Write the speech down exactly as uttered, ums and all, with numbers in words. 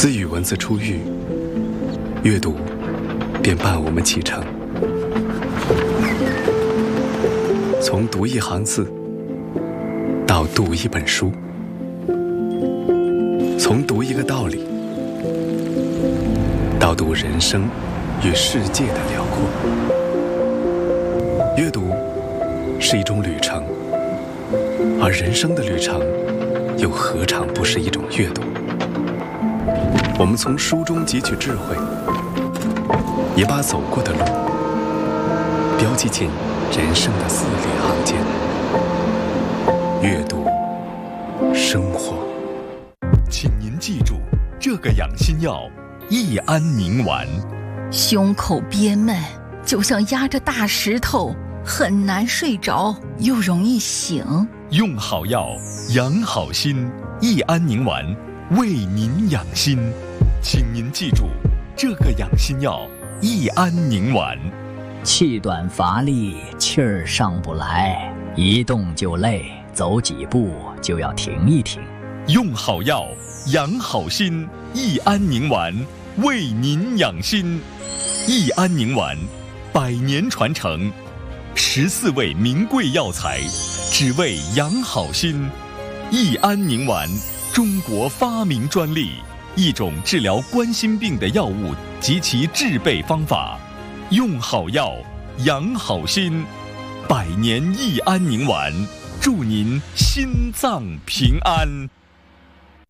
自语文字出狱，阅读便伴我们启程。从读一行字到读一本书，从读一个道理到读人生与世界的辽阔。阅读是一种旅程，而人生的旅程又何尝不是一种阅读？我们从书中汲取智慧，也把走过的路标记进人生的字里行间。阅读，生活。 请您记住这个养心药：益安宁丸。 胸口憋闷，就像压着大石头，很难睡着，又容易醒。 用好药，养好心。益安宁丸为您养心。请您记住这个养心药：益安宁丸。 气短乏力，气儿上不来，一动就累，走几步就要停一停。 用好药，养好心。益安宁丸为您养心。益安宁丸，百年传承，十四味名贵药材，只为养好心。益安宁丸，中国发明专利，一种治疗冠心病的药物及其制备方法。用好药，养好心。百年益安宁丸，祝您心脏平安。